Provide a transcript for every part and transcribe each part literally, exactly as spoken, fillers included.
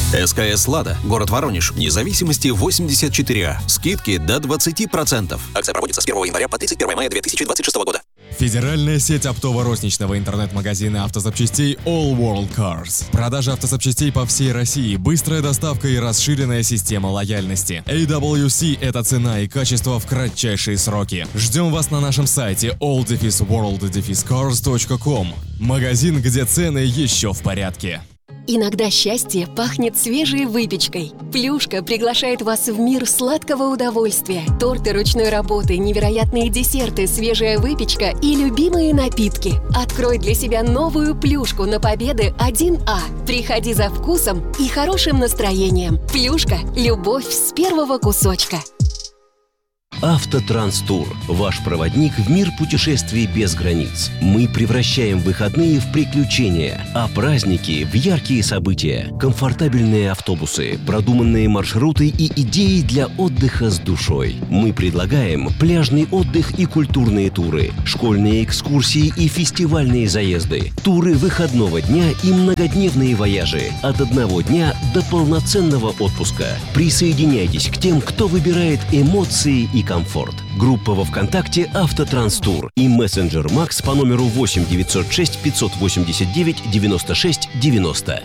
СКС «Лада», город Воронеж, независимости восемьдесят четыре А. Скидки до двадцати процентов. Акция проводится с первого января по тридцать первое мая две тысячи двадцать шестого года. Федеральная сеть оптово-розничного интернет-магазина автозапчастей All World Cars. Продажа автозапчастей по всей России, быстрая доставка и расширенная система лояльности. эй дабл ю си – это цена и качество в кратчайшие сроки. Ждем вас на нашем сайте all world cars точка com. Магазин, где цены еще в порядке. Иногда счастье пахнет свежей выпечкой. Плюшка приглашает вас в мир сладкого удовольствия. Торты ручной работы, невероятные десерты, свежая выпечка и любимые напитки. Открой для себя новую плюшку на Победы один А. Приходи за вкусом и хорошим настроением. Плюшка – любовь с первого кусочка. Автотранстур – ваш проводник в мир путешествий без границ. Мы превращаем выходные в приключения, а праздники – в яркие события. Комфортабельные автобусы, продуманные маршруты и идеи для отдыха с душой. Мы предлагаем пляжный отдых и культурные туры, школьные экскурсии и фестивальные заезды, туры выходного дня и многодневные вояжи от одного дня до полноценного отпуска. Присоединяйтесь к тем, кто выбирает эмоции и комфорт. Группа во ВКонтакте «Автотранстур» и мессенджер Макс по номеру восемь девятьсот шесть пятьсот восемьдесят девять девяносто шесть девяносто.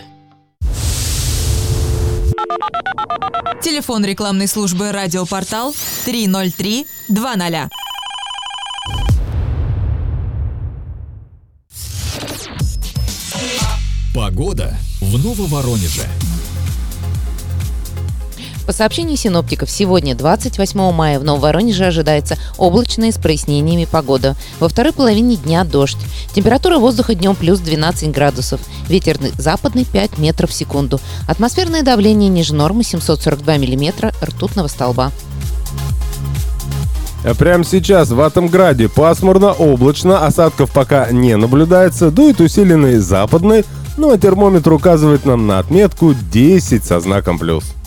Телефон рекламной службы «Радиопортал» три ноль три два ноль. Погода в Нововоронеже. По сообщению синоптиков, сегодня, двадцать восьмого мая, в Нововоронеже ожидается облачная с прояснениями погода. Во второй половине дня дождь. Температура воздуха днем плюс двенадцать градусов. Ветер западный пять метров в секунду. Атмосферное давление ниже нормы семьсот сорок два миллиметра ртутного столба. Прямо сейчас в Атомграде пасмурно, облачно, осадков пока не наблюдается, дует усиленный западный, ну а термометр указывает нам на отметку десять со знаком плюс.